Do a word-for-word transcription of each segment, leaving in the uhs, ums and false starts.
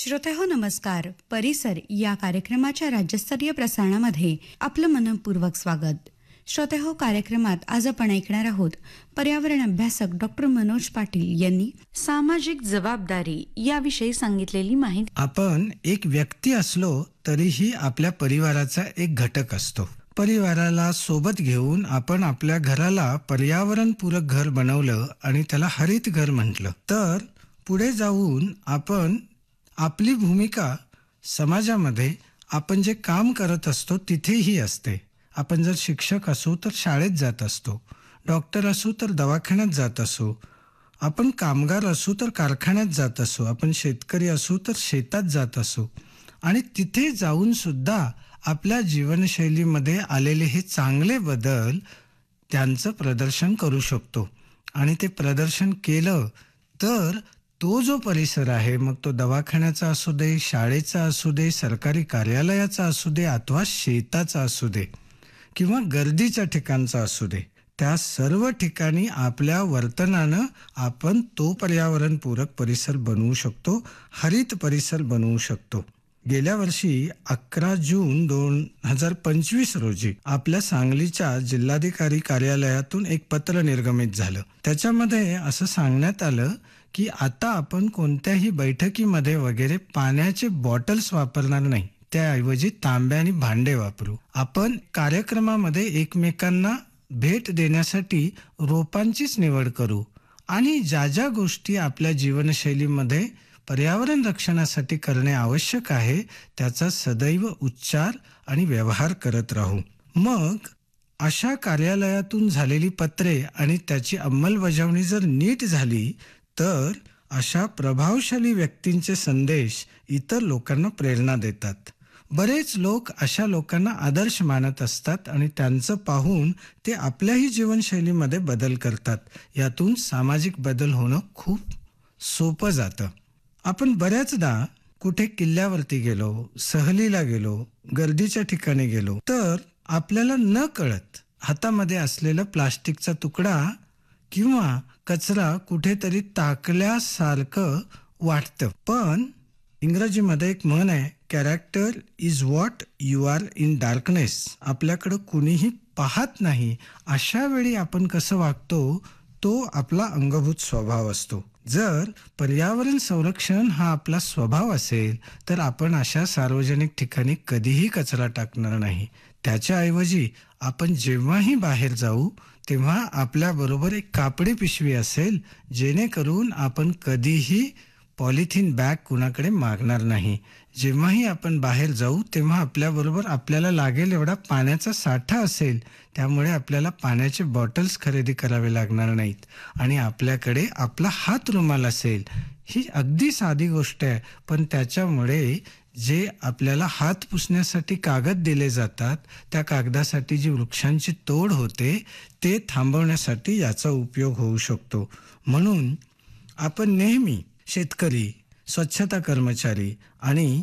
श्रोतेहो नमस्कार. परिसर या कार्यक्रमाच्या राज्यस्तरीय प्रसारणामध्ये आपलं मनपूर्वक स्वागत. श्रोतेहो, कार्यक्रमात आज आपण ऐकणार आहोत पर्यावरण अभ्यासक डॉक्टर मनोज पाटील यांनी सामाजिक जबाबदारी याविषयी सांगितलेली माहिती. आपण एक व्यक्ती असलो तरीही आपल्या परिवाराचा एक घटक असतो. परिवाराला सोबत घेऊन आपण आपल्या घराला पर्यावरणपूरक घर बनवलं आणि त्याला हरित घर म्हटलं तर पुढे जाऊन आपण आपली भूमिका समाजामध्ये आपण जे काम करत असतो तिथेही असते. आपण जर शिक्षक असू तर शाळेत जात असतो, डॉक्टर असू तर दवाखान्यात जात असू, आपण कामगार असू तर कारखान्यात जात असू, आपण शेतकरी असू तर शेतात जात असू आणि तिथे जाऊन सुद्धा आपल्या जीवनशैलीमध्ये आलेले हे चांगले बदल त्यांचं प्रदर्शन करू शकतो. आणि ते प्रदर्शन केलं तर तो जो परिसर आहे, मग तो दवाखान्याचा असू दे, शाळेचा असू दे, सरकारी कार्यालयाचा असू दे अथवा शेताचा असू दे किंवा गर्दीच्या ठिकाणचा असू दे, त्या सर्व ठिकाणी आपल्या वर्तनानं आपण तो पर्यावरणपूरक परिसर बनवू शकतो, हरित परिसर बनवू शकतो. गेल्या वर्षी अकरा जून दोन हजार पंचवीस रोजी आपल्या सांगलीच्या जिल्हाधिकारी कार्यालयातून एक पत्र निर्गमित झालं. त्याच्यामध्ये असं सांगण्यात आलं की आता आपण कोणत्याही बैठकीमध्ये वगैरे पाण्याचे बॉटल्स वापरणार नाही, त्याऐवजी तांब्या आणि भांडे वापरू. आपण कार्यक्रमामध्ये एकमेकांना भेट देण्यासाठी रोपांचीच निवड करू आणि ज्या ज्या गोष्टी आपल्या जीवनशैलीमध्ये पर्यावरण रक्षणासाठी करणे आवश्यक आहे त्याचा सदैव उच्चार आणि व्यवहार करत राहू. मग अशा कार्यालयातून झालेली पत्रे आणि त्याची अंमलबजावणी जर नीट झाली तर अशा प्रभावशाली व्यक्तींचे संदेश इतर लोकांना प्रेरणा देतात. बरेच लोक अशा लोकांना आदर्श मानत असतात आणि त्यांचं पाहून ते आपल्याही जीवनशैलीमध्ये बदल करतात. यातून सामाजिक बदल होणं खूप सोपं जातं. आपण बऱ्याचदा कुठे किल्ल्यावरती गेलो, सहलीला गेलो, गर्दीच्या ठिकाणी गेलो तर आपल्याला न कळत हातामध्ये असलेला प्लास्टिकचा तुकडा किंवा कचरा कुठेतरी टाकल्यासारखं वाटतं. पण इंग्रजीमध्ये एक म्हण आहे, character is what you are in darkness. आपल्याकडं कुणीही पाहत नाही अशा वेळी आपण कसं वागतो तो आपला अंगभूत स्वभाव असतो. जर पर्यावरण संरक्षण हा आपला स्वभाव असेल तर आपण अशा सार्वजनिक ठिकाणी कधीही कचरा टाकणार नाही. त्याच्याऐवजी आपण जेव्हाही बाहेर जाऊ तेव्हा आपल्याबरोबर एक कापडी पिशवी असेल, जेणेकरून आपण कधीही पॉलिथिन बॅग कुणाकडे मागणार नाही. जेव्हाही आपण बाहेर जाऊ तेव्हा आपल्याबरोबर आपल्याला लागेल एवढा पाण्याचा साठा असेल, त्यामुळे आपल्याला पाण्याचे बॉटल्स खरेदी करावे लागणार नाहीत आणि आपल्याकडे आपला हात रुमाल असेल. ही अगदी साधी गोष्ट आहे, पण त्याच्यामुळे जे आपल्याला हात पुसण्यासाठी कागद दिले जातात त्या कागदासाठी जी वृक्षांची तोड होते ते थांबवण्यासाठी याचा उपयोग होऊ शकतो. म्हणून आपण नेहमी शेतकरी, स्वच्छता कर्मचारी आणि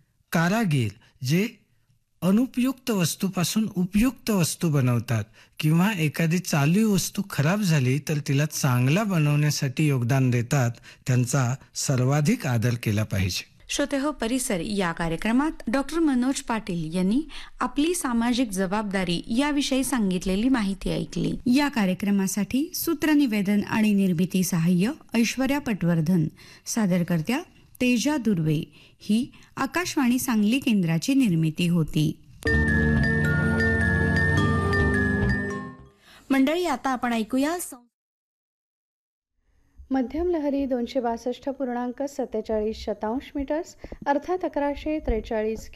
कारागीर जे अनुपयुक्त वस्तूपासून उपयुक्त वस्तू बनवतात किंवा एखादी चालू वस्तू खराब झाली तर तिला चांगला बनवण्यासाठी योगदान देतात, त्यांचा सर्वाधिक आदर केला पाहिजे. श्रोतेहो, परिसर या कार्यक्रमात डॉक्टर मनोज पाटील यांनी आपली सामाजिक जबाबदारी याविषयी सांगितलेली माहिती ऐकली. या कार्यक्रमासाठी सूत्रनिवेदन आणि निर्मिती सहाय्य ऐश्वर्या पटवर्धन, सादरकर्त्या तेजा दुर्वे. ही आकाशवाणी सांगली केंद्राची निर्मिती होती. मंडळी, आता आपण ऐकूया मध्यम लहरी दोनशे बासष्ट पूर्णांक सत्तेचाळीस शतांश मीटर्स अर्थात अकराशे त्रेचाळीस